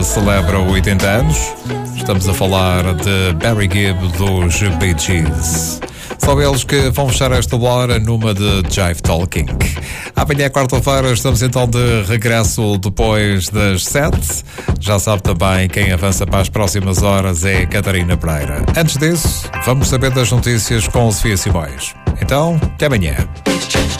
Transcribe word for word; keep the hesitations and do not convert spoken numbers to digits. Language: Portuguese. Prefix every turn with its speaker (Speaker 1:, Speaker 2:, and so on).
Speaker 1: Celebra oitenta anos. Estamos a falar de Barry Gibb dos Bee Gees. São eles que vão fechar esta hora numa de Jive Talking. Amanhã, quarta-feira, estamos então de regresso depois das sete. Já sabe também, quem avança para as próximas horas é Catarina Pereira. Antes disso, vamos saber das notícias com Sofia Simões. Então, até amanhã.